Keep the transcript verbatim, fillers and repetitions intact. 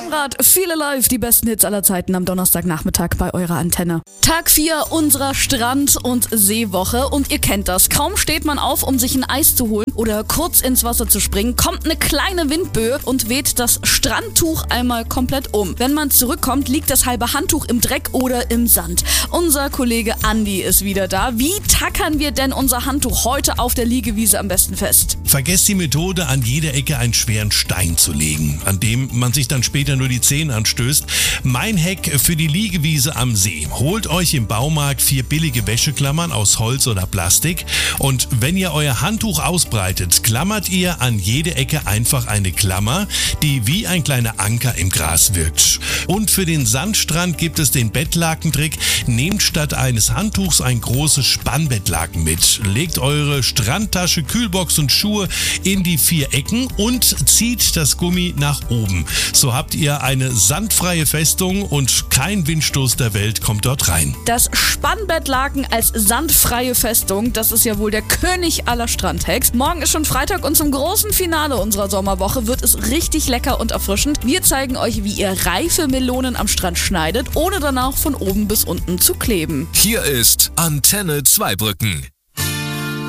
Stammrad, viele live, die besten Hits aller Zeiten am Donnerstagnachmittag bei eurer Antenne. Tag vier unserer Strand- und Seewoche und ihr kennt das. Kaum steht man auf, um sich ein Eis zu holen oder kurz ins Wasser zu springen, kommt eine kleine Windböe und weht das Strandtuch einmal komplett um. Wenn man zurückkommt, liegt das halbe Handtuch im Dreck oder im Sand. Unser Kollege Andi ist wieder da. Wie tackern wir denn unser Handtuch heute auf der Liegewiese am besten fest? Vergesst die Methode, an jeder Ecke einen schweren Stein zu legen, an dem man sich dann später nur die Zähne anstößt. Mein Hack für die Liegewiese am See. Holt euch im Baumarkt vier billige Wäscheklammern aus Holz oder Plastik und wenn ihr euer Handtuch ausbreitet, klammert ihr an jede Ecke einfach eine Klammer, die wie ein kleiner Anker im Gras wirkt. Und für den Sandstrand gibt es den Bettlakentrick. Nehmt statt eines Handtuchs ein großes Spannbettlaken mit. Legt eure Strandtasche, Kühlbox und Schuhe in die vier Ecken und zieht das Gummi nach oben. So habt ihr eine sandfreie Festung und kein Windstoß der Welt kommt dort rein. Das Spannbettlaken als sandfreie Festung, das ist ja wohl der König aller Strandhacks. Morgen ist schon Freitag und zum großen Finale unserer Sommerwoche wird es richtig lecker und erfrischend. Wir zeigen euch, wie ihr reife Melonen am Strand schneidet, ohne danach von oben bis unten zu kleben. Hier ist Antenne Zweibrücken.